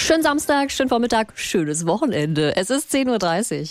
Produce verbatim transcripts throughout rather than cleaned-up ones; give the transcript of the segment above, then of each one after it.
Schönen Samstag, schönen Vormittag, schönes Wochenende. Es ist zehn Uhr dreißig.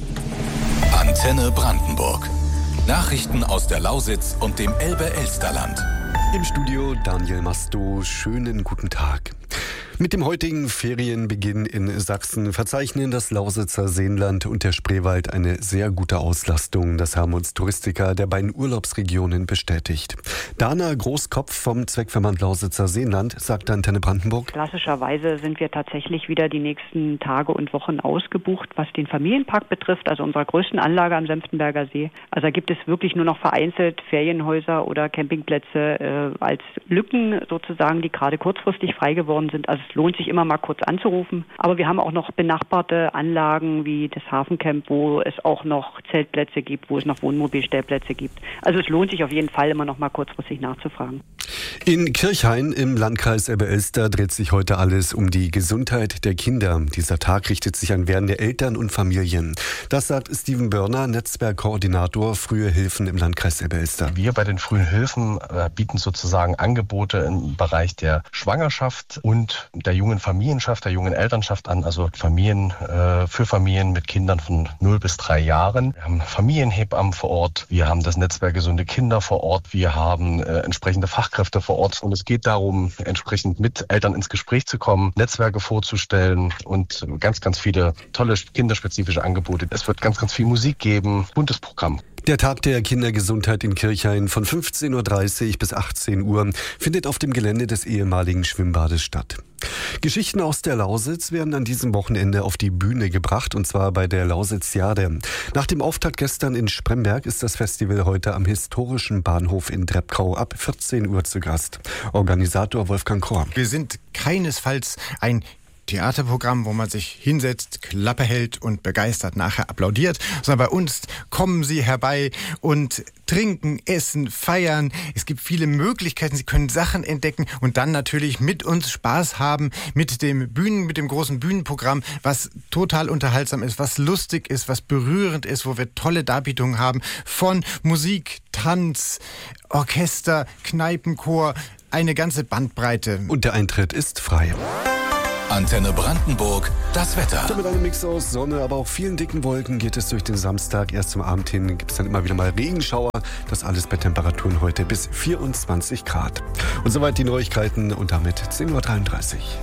Antenne Brandenburg. Nachrichten aus der Lausitz und dem Elbe-Elsterland. Im Studio Daniel Masto. Schönen guten Tag. Mit dem heutigen Ferienbeginn in Sachsen verzeichnen das Lausitzer Seenland und der Spreewald eine sehr gute Auslastung. Das haben uns Touristiker der beiden Urlaubsregionen bestätigt. Dana Großkopf vom Zweckverband Lausitzer Seenland sagt Antenne Brandenburg: Klassischerweise sind wir tatsächlich wieder die nächsten Tage und Wochen ausgebucht, was den Familienpark betrifft, also unserer größten Anlage am Senftenberger See. Also da gibt es wirklich nur noch vereinzelt Ferienhäuser oder Campingplätze äh, als Lücken sozusagen, die gerade kurzfristig frei geworden sind. Also es lohnt sich immer mal kurz anzurufen. Aber wir haben auch noch benachbarte Anlagen wie das Hafencamp, wo es auch noch Zeltplätze gibt, wo es noch Wohnmobilstellplätze gibt. Also es lohnt sich auf jeden Fall immer noch mal kurzfristig nachzufragen. In Kirchhain im Landkreis Elbe-Elster dreht sich heute alles um die Gesundheit der Kinder. Dieser Tag richtet sich an werdende Eltern und Familien. Das sagt Steven Börner, Netzwerkkoordinator Frühe Hilfen im Landkreis Elbe-Elster. Wir bei den Frühen Hilfen äh, bieten sozusagen Angebote im Bereich der Schwangerschaft und der jungen Familienschaft, der jungen Elternschaft an, also Familien äh, für Familien mit Kindern von null bis drei Jahren. Wir haben Familienhebammen vor Ort, wir haben das Netzwerk Gesunde Kinder vor Ort, wir haben äh, entsprechende Fachkräfte vor Ort und es geht darum, entsprechend mit Eltern ins Gespräch zu kommen, Netzwerke vorzustellen und ganz, ganz viele tolle kinderspezifische Angebote. Es wird ganz, ganz viel Musik geben, buntes Programm. Der Tag der Kindergesundheit in Kirchhain von fünfzehn Uhr dreißig bis achtzehn Uhr findet auf dem Gelände des ehemaligen Schwimmbades statt. Geschichten aus der Lausitz werden an diesem Wochenende auf die Bühne gebracht, und zwar bei der Lausitziade. Nach dem Auftakt gestern in Spremberg ist das Festival heute am historischen Bahnhof in Drebkau ab vierzehn Uhr zu Gast. Organisator Wolfgang Korr. Wir sind keinesfalls ein Theaterprogramm, wo man sich hinsetzt, Klappe hält und begeistert nachher applaudiert, sondern bei uns kommen Sie herbei und trinken, essen, feiern. Es gibt viele Möglichkeiten. Sie können Sachen entdecken und dann natürlich mit uns Spaß haben mit dem Bühnen, mit dem großen Bühnenprogramm, was total unterhaltsam ist, was lustig ist, was berührend ist, wo wir tolle Darbietungen haben von Musik, Tanz, Orchester, Kneipenchor, eine ganze Bandbreite. Und der Eintritt ist frei. Antenne Brandenburg, das Wetter. Mit einem Mix aus Sonne, aber auch vielen dicken Wolken geht es durch den Samstag. Erst zum Abend hin gibt es dann immer wieder mal Regenschauer. Das alles bei Temperaturen heute bis vierundzwanzig Grad. Und soweit die Neuigkeiten und damit zehn Uhr dreiunddreißig.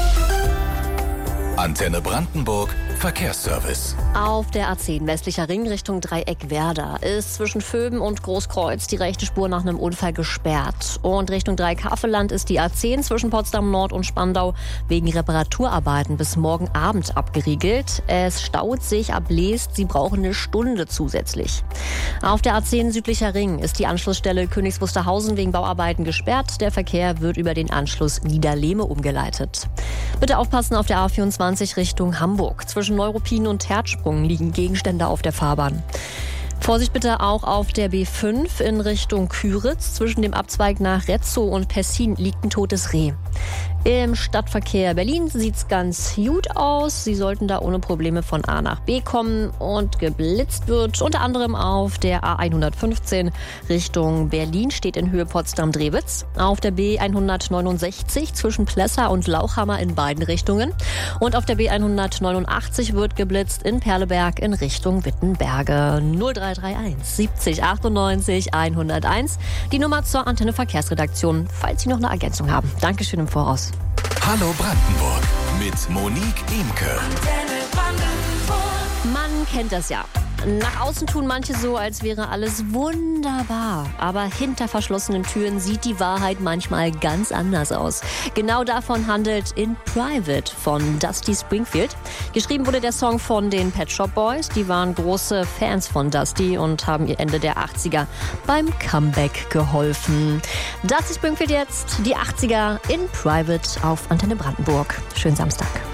Antenne Brandenburg, Verkehrsservice. Auf der A zehn westlicher Ring Richtung Dreieck Werder ist zwischen Vöben und Großkreuz die rechte Spur nach einem Unfall gesperrt. Und Richtung Dreieck Havelland ist die A zehn zwischen Potsdam Nord und Spandau wegen Reparaturarbeiten bis morgen Abend abgeriegelt. Es staut sich ab Leest, Sie brauchen eine Stunde zusätzlich. Auf der A zehn südlicher Ring ist die Anschlussstelle Königs Wusterhausen wegen Bauarbeiten gesperrt. Der Verkehr wird über den Anschluss Niederlehme umgeleitet. Bitte aufpassen auf der A vierundzwanzig Richtung Hamburg. Zwischen Neuruppin und Herzsprung liegen Gegenstände auf der Fahrbahn. Vorsicht bitte auch auf der B fünf in Richtung Küritz. Zwischen dem Abzweig nach Retzow und Pessin liegt ein totes Reh. Im Stadtverkehr Berlin sieht's ganz gut aus. Sie sollten da ohne Probleme von A nach B kommen. Und geblitzt wird unter anderem auf der A hundertfünfzehn Richtung Berlin, steht in Höhe Potsdam-Drewitz. Auf der B hundertneunundsechzig zwischen Plessa und Lauchhammer in beiden Richtungen. Und auf der B hundertneunundachtzig wird geblitzt in Perleberg in Richtung Wittenberge. null drei drei eins siebzig achtundneunzig hunderteins. Die Nummer zur Antenne Verkehrsredaktion, falls Sie noch eine Ergänzung haben. Dankeschön im Voraus. Hallo Brandenburg mit Monique Imke. Man kennt das ja. Nach außen tun manche so, als wäre alles wunderbar. Aber hinter verschlossenen Türen sieht die Wahrheit manchmal ganz anders aus. Genau davon handelt In Private von Dusty Springfield. Geschrieben wurde der Song von den Pet Shop Boys. Die waren große Fans von Dusty und haben ihr Ende der achtziger beim Comeback geholfen. Dusty Springfield jetzt, die achtziger In Private auf Antenne Brandenburg. Schönen Samstag.